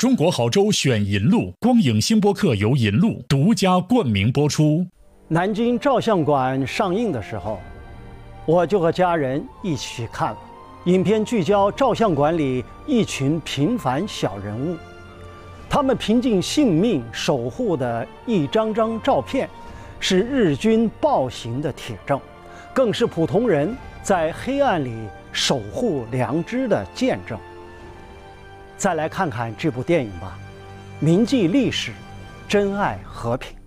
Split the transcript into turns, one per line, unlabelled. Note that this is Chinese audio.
中国好州选银路，光影星播客由银路独家冠名播出。
南京照相馆上映的时候，我就和家人一起去看了。影片聚焦照相馆里一群平凡小人物，他们凭尽性命守护的一张张照片，是日军暴行的铁证，更是普通人在黑暗里守护良知的见证。再来看看这部电影吧，铭记历史，珍爱和平。